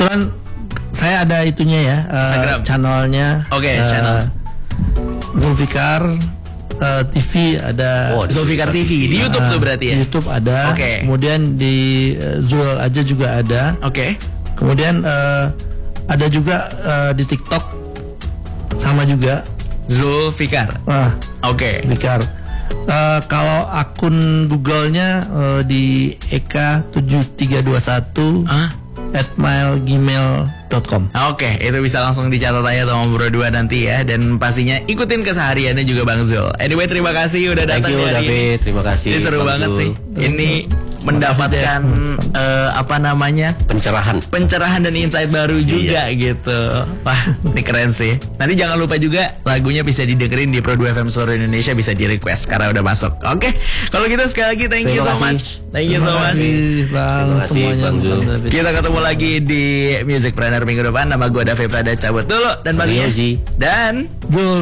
kebetulan saya ada itunya ya, Instagram channelnya. Oke, channel Zulfikar TV ada. Zulfikar TV di YouTube tuh berarti ya. Di YouTube ada. Oke. Kemudian di Zul aja juga ada. Oke. Kemudian ada juga di TikTok sama juga. Zulfikar. Oke. Zulfikar. Kalau akun Google-nya di eka7321 @gmail.com. Oke, itu bisa langsung dicatat aja sama berdua nanti ya. Dan pastinya ikutin kesehariannya juga Bang Zul. Anyway, terima kasih udah datang Thank you, hari David. ini. Terima kasih. Ini seru Bang banget Zul. sih. Ini mendapatkan pencerahan dan insight baru juga gitu. Wah, ini keren sih. Nanti jangan lupa juga lagunya bisa didengerin di Pro 2 FM Seluruh Indonesia, bisa di request karena udah masuk. Oke, kalau gitu sekali lagi thank you so much. Thank you so much. Bang, semuanya. Bang Zul. Kita ketemu lagi di Music Planner minggu depan. Nama gue David Prada cabut dulu dan pastinya Zul. dan Zul.